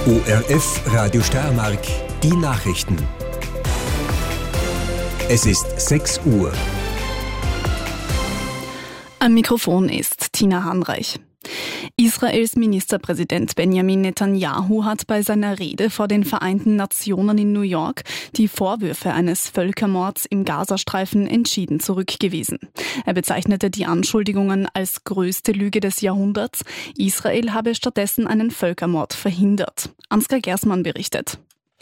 ORF Radio Steiermark, die Nachrichten. Es ist 6 Uhr. Am Mikrofon ist Tina Hanreich. Israels Ministerpräsident Benjamin Netanyahu hat bei seiner Rede vor den Vereinten Nationen in New York die Vorwürfe eines Völkermords im Gazastreifen entschieden zurückgewiesen. Er bezeichnete die Anschuldigungen als größte Lüge des Jahrhunderts. Israel habe stattdessen einen Völkermord verhindert. Ansgar Gersmann berichtet.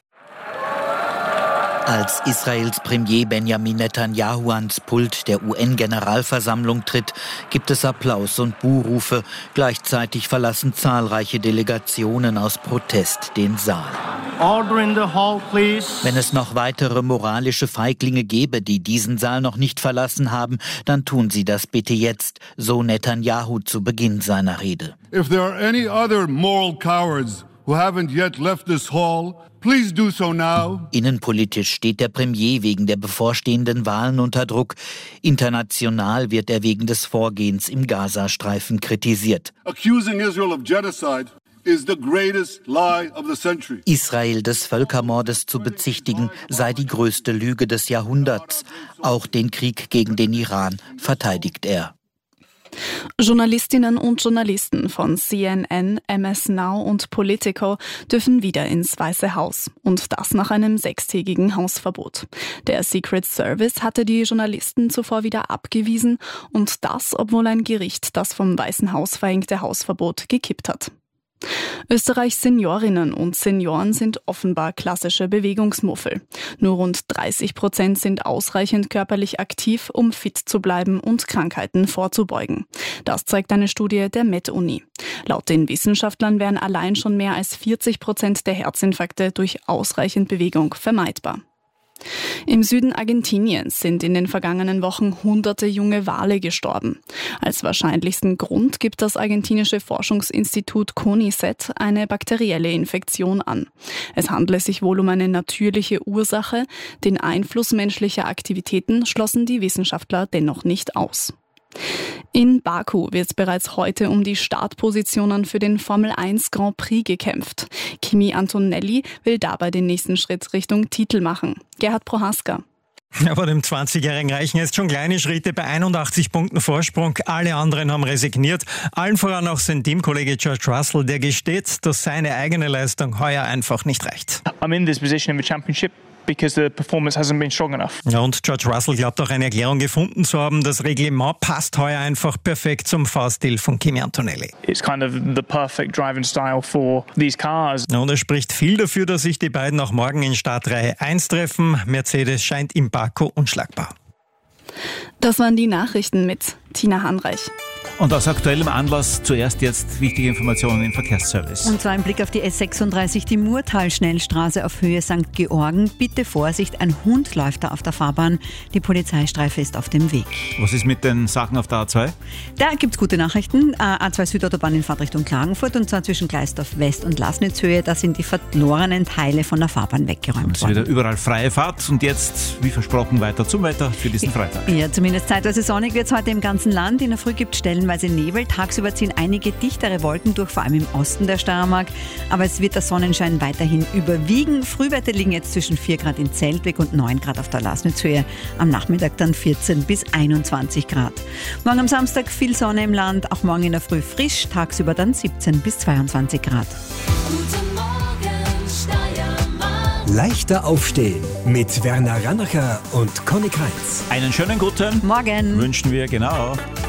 Als Israels Premier Benjamin Netanyahu ans Pult der UN-Generalversammlung tritt, gibt es Applaus und Buhrufe. Gleichzeitig verlassen zahlreiche Delegationen aus Protest den Saal. Order in the hall, please. Wenn es noch weitere moralische Feiglinge gäbe, die diesen Saal noch nicht verlassen haben, dann tun sie das bitte jetzt, so Netanyahu zu Beginn seiner Rede. If there are any other moral cowards who haven't yet left this hall, please do so now. Innenpolitisch steht der Premier wegen der bevorstehenden Wahlen unter Druck. International wird er wegen des Vorgehens im Gazastreifen kritisiert. Accusing Israel of genocide is the greatest lie of the century. Israel des Völkermordes zu bezichtigen, sei die größte Lüge des Jahrhunderts. Auch den Krieg gegen den Iran verteidigt er. Journalistinnen und Journalisten von CNN, MS Now und Politico dürfen wieder ins Weiße Haus. Und das nach einem 6-tägigen Hausverbot. Der Secret Service hatte die Journalisten zuvor wieder abgewiesen und das, obwohl ein Gericht das vom Weißen Haus verhängte Hausverbot gekippt hat. Österreichs Seniorinnen und Senioren sind offenbar klassische Bewegungsmuffel. Nur rund 30% sind ausreichend körperlich aktiv, um fit zu bleiben und Krankheiten vorzubeugen. Das zeigt eine Studie der Med-Uni. Laut den Wissenschaftlern wären allein schon mehr als 40% der Herzinfarkte durch ausreichend Bewegung vermeidbar. Im Süden Argentiniens sind in den vergangenen Wochen hunderte junge Wale gestorben. Als wahrscheinlichsten Grund gibt das argentinische Forschungsinstitut CONICET eine bakterielle Infektion an. Es handle sich wohl um eine natürliche Ursache. Den Einfluss menschlicher Aktivitäten schlossen die Wissenschaftler dennoch nicht aus. In Baku wird bereits heute um die Startpositionen für den Formel 1 Grand Prix gekämpft. Kimi Antonelli will dabei den nächsten Schritt Richtung Titel machen. Gerhard Prohaska. Aber dem 20-Jährigen reichen jetzt schon kleine Schritte bei 81 Punkten Vorsprung. Alle anderen haben resigniert. Allen voran auch sein Teamkollege George Russell, der gesteht, dass seine eigene Leistung heuer einfach nicht reicht. I'm in this position in the championship because the performance hasn't been strong enough. Ja, und George Russell glaubt auch eine Erklärung gefunden zu haben. Das Reglement passt heuer einfach perfekt zum Fahrstil von Kimi Antonelli. It's kind of the perfect driving style for these cars. Ja, und es spricht viel dafür, dass sich die beiden auch morgen in Startreihe 1 treffen. Mercedes scheint in Baku unschlagbar. Das waren die Nachrichten mit Tina Hanreich. Und aus aktuellem Anlass zuerst jetzt wichtige Informationen im Verkehrsservice. Und zwar ein Blick auf die S36, die Murtal-Schnellstraße auf Höhe St. Georgen. Bitte Vorsicht, ein Hund läuft da auf der Fahrbahn. Die Polizeistreife ist auf dem Weg. Was ist mit den Sachen auf der A2? Da gibt's gute Nachrichten. A2 Südautobahn in Fahrtrichtung Klagenfurt und zwar zwischen Gleisdorf West und Lasnitzhöhe. Da sind die verlorenen Teile von der Fahrbahn weggeräumt worden. Es ist wieder überall freie Fahrt und jetzt, wie versprochen, weiter zum Wetter für diesen Freitag. Ja, zumindest zeitweise sonnig wird es heute im ganzen Land. In der Früh gibt es stellenweise Nebel. Tagsüber ziehen einige dichtere Wolken durch, vor allem im Osten der Steiermark. Aber es wird der Sonnenschein weiterhin überwiegen. Frühwerte liegen jetzt zwischen 4 Grad in Zeltweg und 9 Grad auf der Lasnitzhöhe. Am Nachmittag dann 14 bis 21 Grad. Morgen am Samstag viel Sonne im Land. Auch morgen in der Früh frisch. Tagsüber dann 17 bis 22 Grad. Guten Morgen, Steiermark. Leichter aufstehen mit Werner Rannacher und Conny Kreitz. Einen schönen guten Morgen wünschen wir, genau.